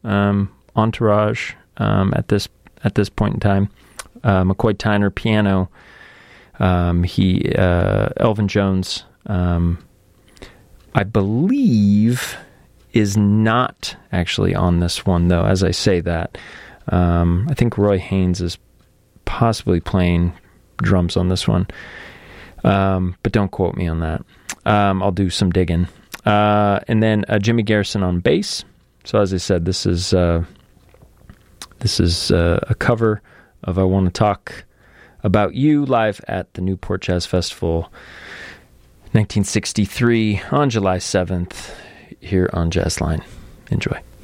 Entourage at this point in time. McCoy Tyner piano. Elvin Jones, I believe, is not actually on this one, though, as I say that. I think Roy Haynes is possibly playing drums on this one, but don't quote me on that. I'll do some digging. And then Jimmy Garrison on bass. So as I said, this is a cover of I Want to Talk About You live at the Newport Jazz Festival 1963 on July 7th here on Jazzline. Enjoy.